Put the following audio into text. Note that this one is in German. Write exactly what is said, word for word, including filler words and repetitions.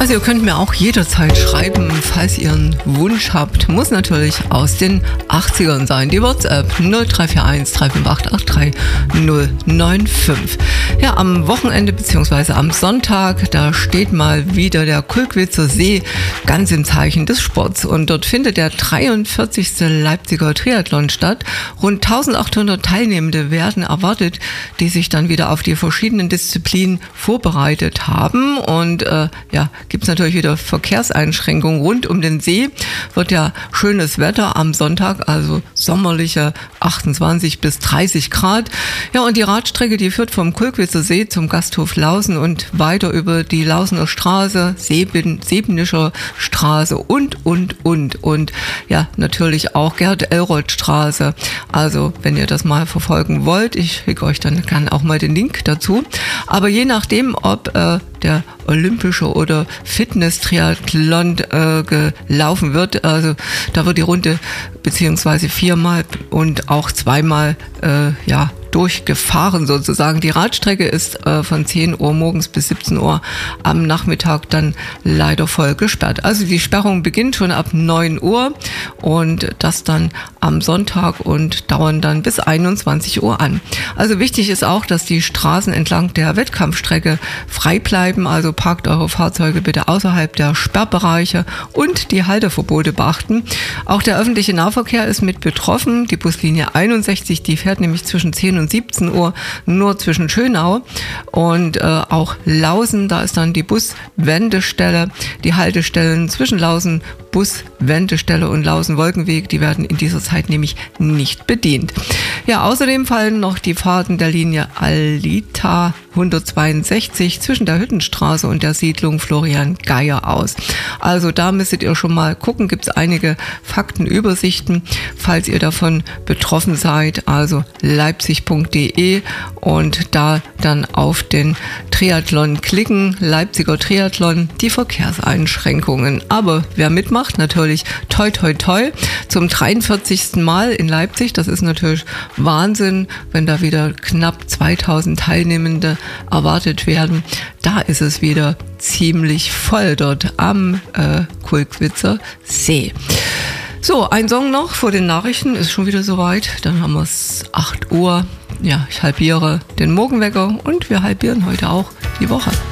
Also ihr könnt mir auch jederzeit schreiben, falls ihr einen Wunsch habt. Muss natürlich aus den achtzigern sein. Die WhatsApp null drei vier eins drei fünf acht acht drei null neun fünf. Ja, am Wochenende bzw. am Sonntag, da steht mal wieder der Kulkwitzer See ganz im Zeichen des Sports. Und dort findet der dreiundvierzigste Leipziger Triathlon statt. Rund eintausendachthundert Teilnehmende werden erwartet, die sich dann wieder auf die verschiedenen Disziplinen vorbereitet haben. Und äh, ja, gibt es natürlich wieder Verkehrseinschränkungen rund um den See. Wird ja schönes Wetter am Sonntag, also sommerliche achtundzwanzig bis dreißig Grad. Ja, und die Radstrecke, die führt vom Kulkwitzer See zum Gasthof Lausen und weiter über die Lausener Straße, Seben, Sebenischer Straße und, und, und. Und ja, natürlich auch Gerd-Elroth-Straße. Also, wenn ihr das mal verfolgen wollt, ich schicke euch dann gerne auch mal den Link dazu. Aber je nachdem, ob äh, der olympische oder Fitness-Triathlon äh, gelaufen wird, also da wird die Runde beziehungsweise viermal und auch zweimal äh, ja durchgefahren sozusagen. Die Radstrecke ist äh, von zehn Uhr morgens bis siebzehn Uhr am Nachmittag dann leider voll gesperrt. Also die Sperrung beginnt schon ab neun Uhr und das dann am Sonntag und dauern dann bis einundzwanzig Uhr an. Also wichtig ist auch, dass die Straßen entlang der Wettkampfstrecke frei bleiben. Also parkt eure Fahrzeuge bitte außerhalb der Sperrbereiche und die Halteverbote beachten. Auch der öffentliche Nahverkehr ist mit betroffen. Die Buslinie einundsechzig, die fährt nämlich zwischen zehn und siebzehn Uhr nur zwischen Schönau und äh, auch Lausen, da ist dann die Buswendestelle. Die Haltestellen zwischen Lausen Buswendestelle und Lausen-Wolkenweg, die werden in dieser Zeit nämlich nicht bedient. Ja, außerdem fallen noch die Fahrten der Linie Alita hundertzweiundsechzig zwischen der Hüttenstraße und der Siedlung Florian Geier aus. Also da müsstet ihr schon mal gucken, gibt es einige Faktenübersichten, falls ihr davon betroffen seid, also leipzig punkt de und da dann auf den Triathlon klicken, Leipziger Triathlon, die Verkehrseinschränkungen. Aber wer mitmacht, natürlich toi toi toi zum dreiundvierzigsten Mal in Leipzig. Das ist natürlich Wahnsinn, wenn da wieder knapp zweitausend Teilnehmende erwartet werden. Da ist es wieder ziemlich voll dort am äh, Kulkwitzer See. So, ein Song noch vor den Nachrichten, ist schon wieder soweit. Dann haben wir es acht Uhr. Ja, ich halbiere den Morgenwecker und wir halbieren heute auch die Woche.